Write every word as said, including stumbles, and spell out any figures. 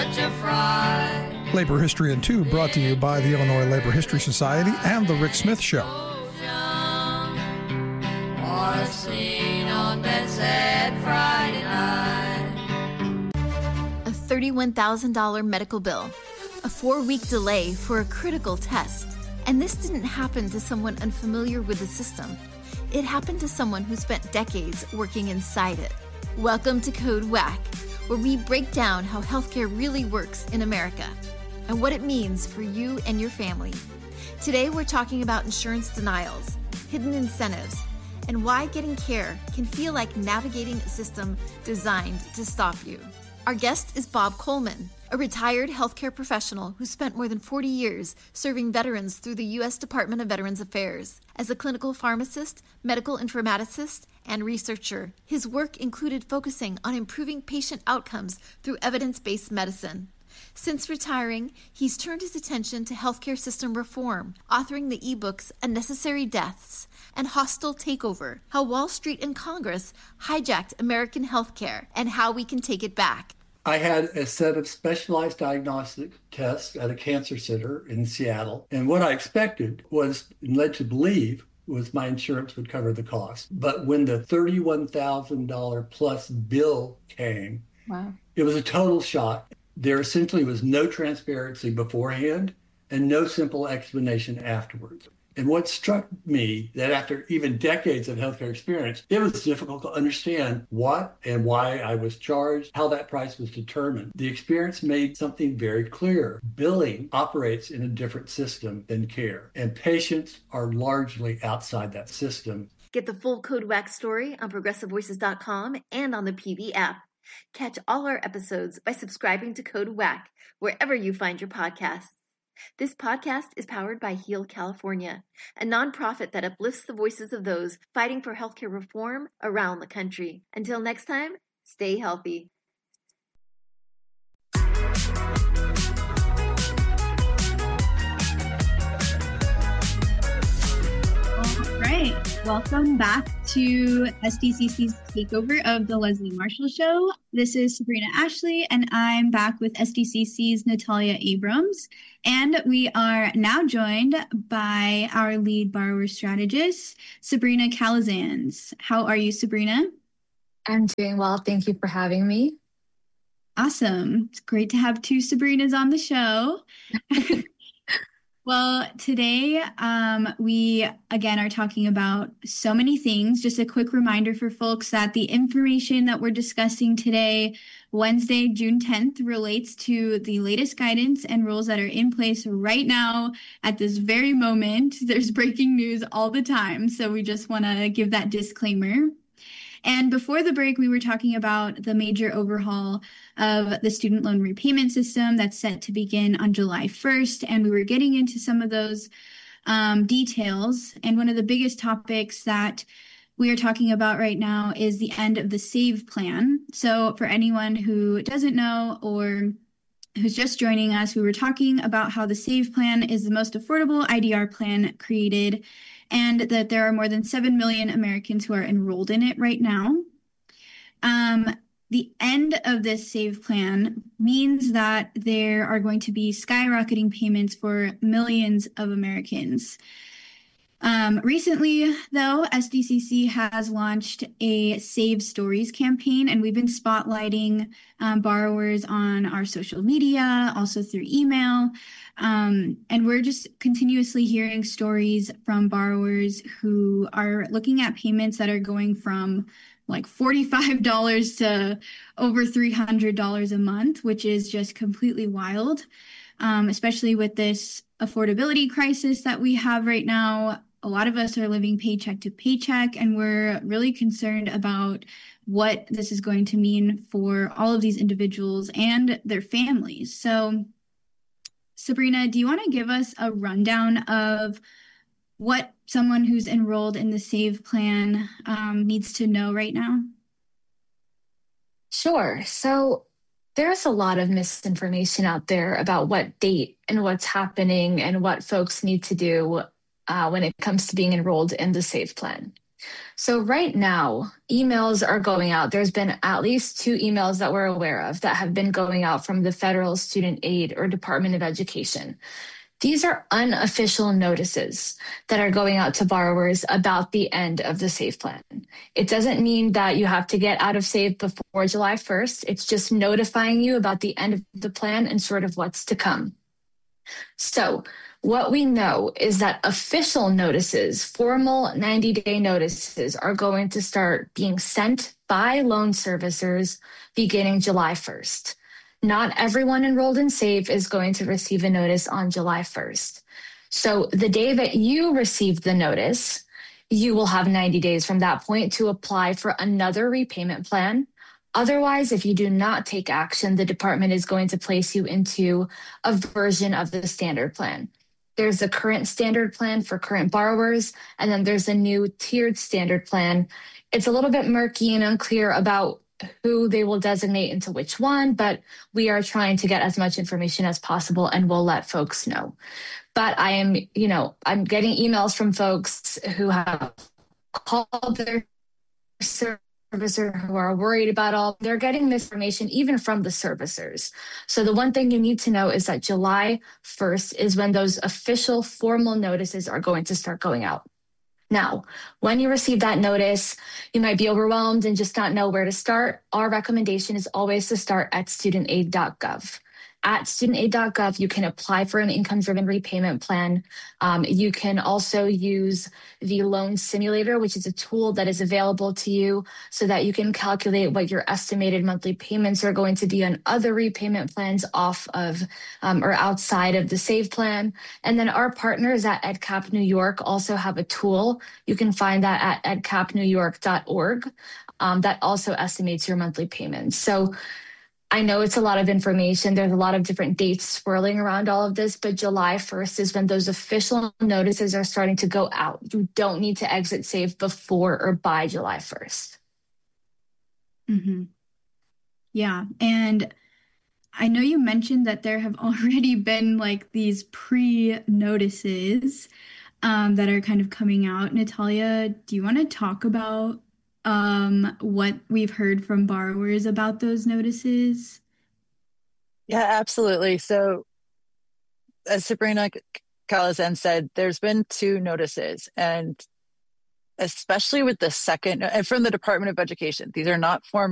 such a fright. Labor History in Two, brought to you by the Illinois Labor History Society and The Rick Smith Show. Or seen on that sad Friday night. A thirty-one thousand dollars medical bill, a four-week delay for a critical test. And this didn't happen to someone unfamiliar with the system. It happened to someone who spent decades working inside it. Welcome to Code Whack, where we break down how healthcare really works in America and what it means for you and your family. Today, we're talking about insurance denials, hidden incentives, and why getting care can feel like navigating a system designed to stop you. Our guest is Bob Coleman, a retired healthcare professional who spent more than forty years serving veterans through the U S Department of Veterans Affairs. As a clinical pharmacist, medical informaticist, and researcher, his work included focusing on improving patient outcomes through evidence-based medicine. Since retiring, he's turned his attention to healthcare system reform, authoring the ebooks Unnecessary Deaths and Hostile Takeover, How Wall Street and Congress Hijacked American Healthcare and How We Can Take It Back. I had a set of specialized diagnostic tests at a cancer center in Seattle. And what I expected was, and led to believe, was my insurance would cover the cost. But when the thirty-one thousand dollars plus bill came, wow, it was a total shock. There essentially was no transparency beforehand and no simple explanation afterwards. And what struck me, that after even decades of healthcare experience, it was difficult to understand what and why I was charged, how that price was determined. The experience made something very clear. Billing operates in a different system than care, and patients are largely outside that system. Get the full Code Whack story on progressive voices dot com and on the P V app. Catch all our episodes by subscribing to Code Whack wherever you find your podcasts. This podcast is powered by Heal California, a nonprofit that uplifts the voices of those fighting for healthcare reform around the country. Until next time, stay healthy. All right. Welcome back to S D C C's takeover of the Leslie Marshall Show. This is Sabrina Ashley, and I'm back with S D C C's Natalia Abrams. And we are now joined by our lead borrower strategist, Sabrina Calazans. How are you, Sabrina? I'm doing well. Thank you for having me. Awesome. It's great to have two Sabrinas on the show. Well, today um, we, again, are talking about so many things. Just a quick reminder for folks that the information that we're discussing today, Wednesday, June tenth, relates to the latest guidance and rules that are in place right now at this very moment. There's breaking news all the time, so we just want to give that disclaimer. And before the break, we were talking about the major overhaul of the student loan repayment system that's set to begin on July first. And we were getting into some of those um, details. And one of the biggest topics that we are talking about right now is the end of the SAVE plan. So for anyone who doesn't know or who's just joining us, we were talking about how the SAVE plan is the most affordable I D R plan created, and that there are more than seven million Americans who are enrolled in it right now. Um, the end of this SAVE plan means that there are going to be skyrocketing payments for millions of Americans. Um, recently, though, S D C C has launched a Save Stories campaign, and we've been spotlighting um, borrowers on our social media, also through email. Um, and we're just continuously hearing stories from borrowers who are looking at payments that are going from like forty-five dollars to over three hundred dollars a month, which is just completely wild, um, especially with this affordability crisis that we have right now. A lot of us are living paycheck to paycheck, and we're really concerned about what this is going to mean for all of these individuals and their families. So, Sabrina, do you want to give us a rundown of what someone who's enrolled in the SAVE plan um, needs to know right now? Sure. So there's a lot of misinformation out there about what date and what's happening and what folks need to do uh, when it comes to being enrolled in the SAVE plan. So right now, emails are going out. There's been at least two emails that we're aware of that have been going out from the Federal Student Aid or Department of Education. These are unofficial notices that are going out to borrowers about the end of the SAVE plan. It doesn't mean that you have to get out of SAVE before July first. It's just notifying you about the end of the plan and sort of what's to come. So what we know is that official notices, formal ninety-day notices, are going to start being sent by loan servicers beginning July first. Not everyone enrolled in SAVE is going to receive a notice on July first. So the day that you receive the notice, you will have ninety days from that point to apply for another repayment plan. Otherwise, if you do not take action, the department is going to place you into a version of the standard plan. There's a current standard plan for current borrowers, and then there's a new tiered standard plan. It's a little bit murky and unclear about who they will designate into which one, but we are trying to get as much information as possible and we'll let folks know. But I am, you know, I'm getting emails from folks who have called their servicer who are worried about all, they're getting this information even from the servicers. So the one thing you need to know is that July first is when those official formal notices are going to start going out. Now, when you receive that notice, you might be overwhelmed and just not know where to start. Our recommendation is always to start at student aid dot gov. At student aid dot gov, you can apply for an income-driven repayment plan. Um, you can also use the loan simulator, which is a tool that is available to you so that you can calculate what your estimated monthly payments are going to be on other repayment plans off of um, or outside of the SAVE plan. And then our partners at EdCap New York also have a tool. You can find that at ed cap new york dot org um, that also estimates your monthly payments. So I know it's a lot of information. There's a lot of different dates swirling around all of this, but July first is when those official notices are starting to go out. You don't need to exit SAVE before or by July first. Mm-hmm. Yeah. And I know you mentioned that there have already been like these pre-notices um, that are kind of coming out. Natalia, do you want to talk about Um, what we've heard from borrowers about those notices? Yeah, absolutely. So as Sabrina Calasan said, there's been two notices, and especially with the second, and from the Department of Education, these are not formal